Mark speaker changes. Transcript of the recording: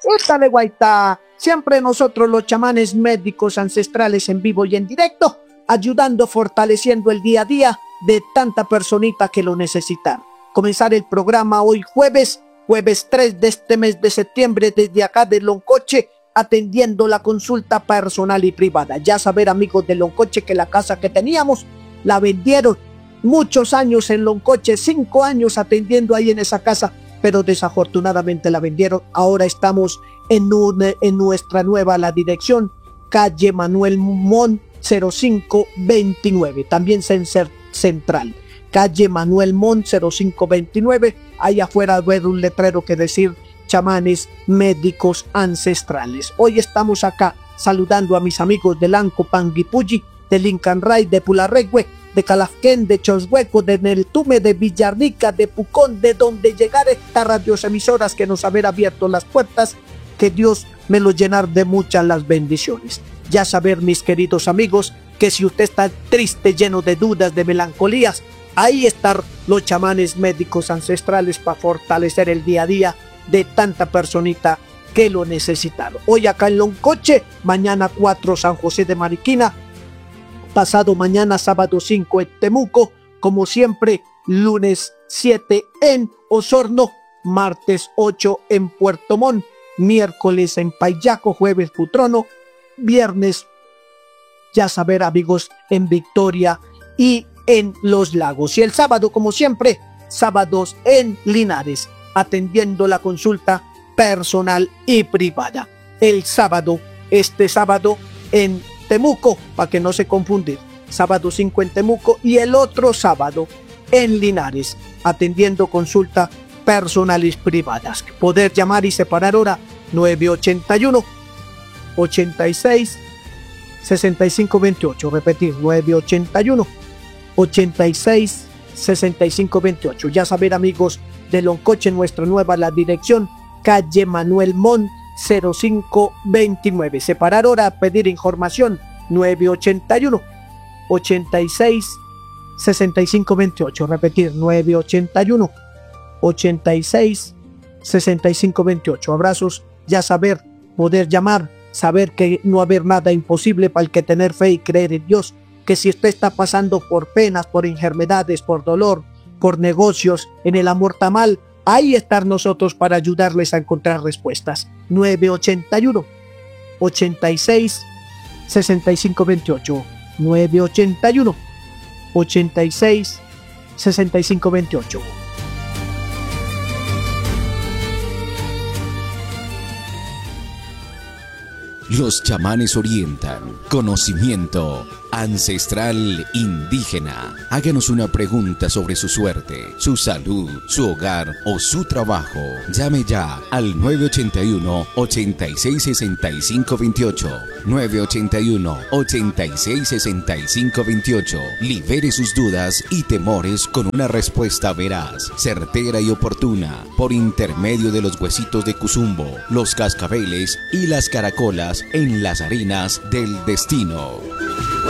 Speaker 1: Dale, guaita. Siempre nosotros los chamanes médicos ancestrales en vivo y en directo, ayudando, fortaleciendo el día a día de tanta personita que lo necesitan. Comenzar el programa hoy jueves 3 de este mes de septiembre, desde acá de Loncoche, atendiendo la consulta personal y privada. Ya saber, amigos de Loncoche, que la casa que teníamos la vendieron. Muchos años en Loncoche, 5 años atendiendo ahí en esa casa, pero desafortunadamente la vendieron. Ahora estamos en nuestra nueva la dirección, calle Manuel Mon 0529, también central. Calle Manuel Mon 0529, ahí afuera ver un letrero que decir chamanes médicos ancestrales. Hoy estamos acá saludando a mis amigos de Lanco, Panguipulli, de Lincanray, de Pularregüe, de Calafquén, de Choshueco, de Neltume, de Villarrica, de Pucón, de donde llegar estas radioemisoras que nos haber abierto las puertas. Que Dios me lo llenar de muchas las bendiciones. Ya saber, mis queridos amigos, que si usted está triste, lleno de dudas, de melancolías, ahí están los chamanes médicos ancestrales para fortalecer el día a día de tanta personita que lo necesitaron. Hoy acá en Loncoche, mañana 4 San José de Mariquina, pasado mañana sábado 5 en Temuco, como siempre lunes 7 en Osorno, martes 8 en Puerto Montt, miércoles en Payaco, jueves Putrono, viernes, ya saber, amigos, en Victoria y en Los Lagos. Y el sábado, como siempre, sábados en Linares, atendiendo la consulta personal y privada. El sábado, este sábado en Temuco, para que no se confundir, sábado 5 en Temuco y el otro sábado en Linares, atendiendo consulta personales privadas. Poder llamar y separar hora 981 86 65 28. Repetir, 981 86 65 28. Ya saber, amigos de Loncoche, nuestra nueva la dirección, calle Manuel Mon 0529. Separar hora, pedir información 981 86 65 28. Repetir, 981 86 65 28. Abrazos. Ya saber, poder llamar, saber que no haber nada imposible para el que tener fe y creer en Dios, que si usted está pasando por penas, por enfermedades, por dolor, por negocios, en el amor tamal, ahí estar nosotros para ayudarles a encontrar respuestas. 981 86 65 28. 981 86 65 28.
Speaker 2: Los chamanes orientan. Conocimiento ancestral indígena. Háganos una pregunta sobre su suerte, su salud, su hogar o su trabajo. Llame ya al 981 86 65 28. 981 86 65 28. Libere sus dudas y temores con una respuesta veraz, certera y oportuna, por intermedio de los huesitos de Cuzumbo, los cascabeles y las caracolas en las harinas del destino.